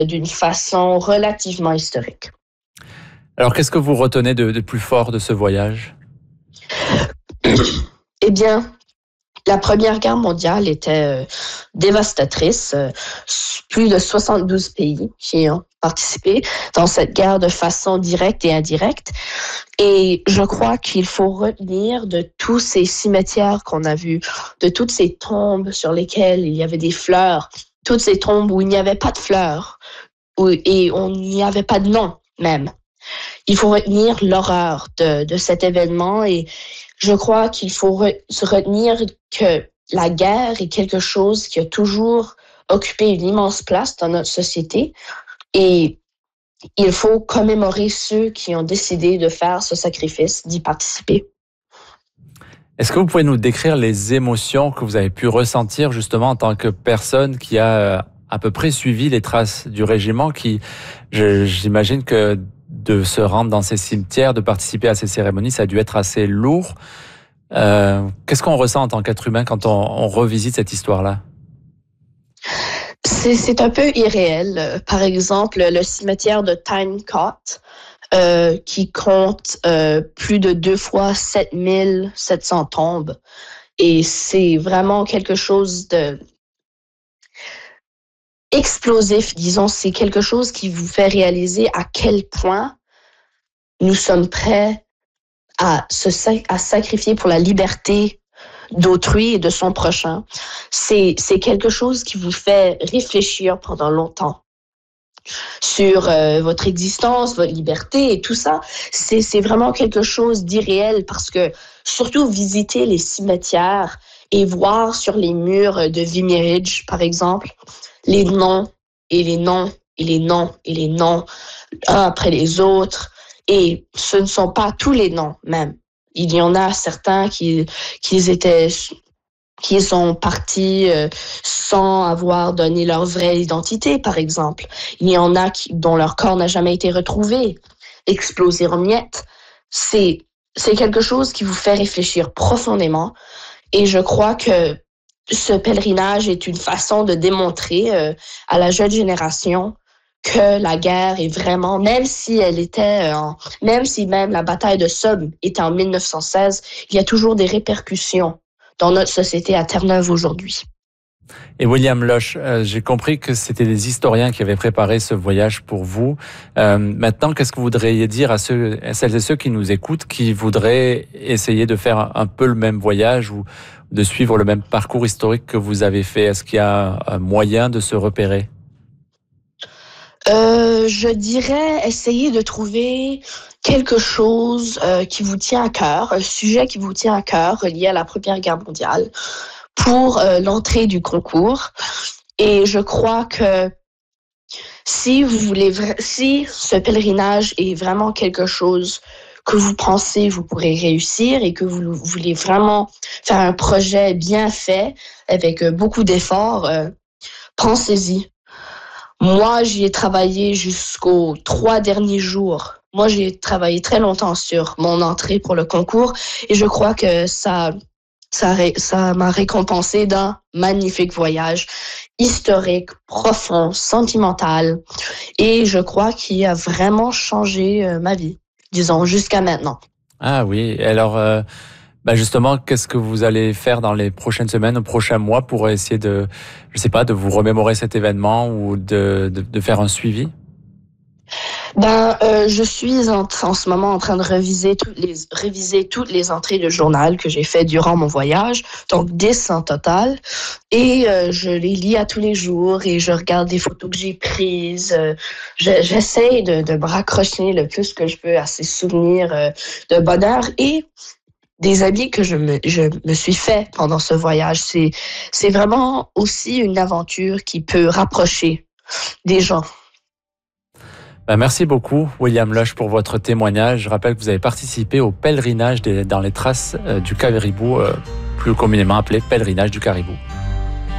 d'une façon relativement historique. Alors, qu'est-ce que vous retenez de plus fort de ce voyage? Eh bien, la Première Guerre mondiale était dévastatrice. Plus de 72 pays qui ont participé dans cette guerre de façon directe et indirecte. Et je crois qu'il faut retenir de tous ces cimetières qu'on a vus, de toutes ces tombes sur lesquelles il y avait des fleurs, toutes ces tombes où il n'y avait pas de fleurs, et où il n'y avait pas de nom même. Il faut retenir l'horreur de cet événement et je crois qu'il faut se retenir que la guerre est quelque chose qui a toujours occupé une immense place dans notre société et il faut commémorer ceux qui ont décidé de faire ce sacrifice, d'y participer. Est-ce que vous pouvez nous décrire les émotions que vous avez pu ressentir justement en tant que personne qui a à peu près suivi les traces du régiment j'imagine que de se rendre dans ces cimetières, de participer à ces cérémonies, ça a dû être assez lourd. Qu'est-ce qu'on ressent en tant qu'être humain quand on revisite cette histoire-là? C'est un peu irréel. Par exemple, le cimetière de Tyne-Cot, qui compte plus de 2 fois 7700 tombes. Et c'est vraiment quelque chose de explosif, disons. C'est quelque chose qui vous fait réaliser à quel point nous sommes prêts à sacrifier pour la liberté d'autrui et de son prochain. C'est quelque chose qui vous fait réfléchir pendant longtemps sur votre existence, votre liberté et tout ça. C'est vraiment quelque chose d'irréel parce que surtout visiter les cimetières et voir sur les murs de Vimy Ridge, par exemple, les noms et les noms et les noms et les noms, un après les autres. Et ce ne sont pas tous les noms même. Il y en a certains qui sont partis sans avoir donné leur vraie identité, par exemple. Il y en a dont leur corps n'a jamais été retrouvé, explosé en miettes. C'est quelque chose qui vous fait réfléchir profondément. Et je crois que ce pèlerinage est une façon de démontrer à la jeune génération que la guerre est vraiment, même si même la bataille de Somme était en 1916, il y a toujours des répercussions dans notre société à Terre-Neuve aujourd'hui. Et William Losch, j'ai compris que c'était des historiens qui avaient préparé ce voyage pour vous. Maintenant, qu'est-ce que vous voudriez dire à celles et ceux qui nous écoutent, qui voudraient essayer de faire un peu le même voyage ou de suivre le même parcours historique que vous avez fait? Est-ce qu'il y a un moyen de se repérer? Je dirais essayer de trouver quelque chose qui vous tient à cœur, un sujet qui vous tient à cœur relié à la Première Guerre mondiale pour l'entrée du concours. Et je crois que si ce pèlerinage est vraiment quelque chose que vous pensez vous pourrez réussir et que vous voulez vraiment faire un projet bien fait avec beaucoup d'efforts, pensez-y. Moi, j'y ai travaillé jusqu'aux 3 derniers jours. Moi, j'ai travaillé très longtemps sur mon entrée pour le concours et je crois que ça m'a récompensé d'un magnifique voyage historique, profond, sentimental et je crois qu'il a vraiment changé ma vie, disons, jusqu'à maintenant. Ah oui, alors justement, qu'est-ce que vous allez faire dans les prochaines semaines, aux prochains mois pour essayer de vous remémorer cet événement ou de faire un suivi? Je suis en ce moment en train de réviser toutes les entrées de journal que j'ai fait durant mon voyage, donc 10 en total, et je les lis à tous les jours et je regarde des photos que j'ai prises. J'essaie de me raccrocher le plus que je peux à ces souvenirs de bonheur et des amis que je me suis fait pendant ce voyage. C'est vraiment aussi une aventure qui peut rapprocher des gens. Merci beaucoup, William Losch, pour votre témoignage. Je rappelle que vous avez participé au pèlerinage dans les traces du Caribou, plus communément appelé pèlerinage du Caribou.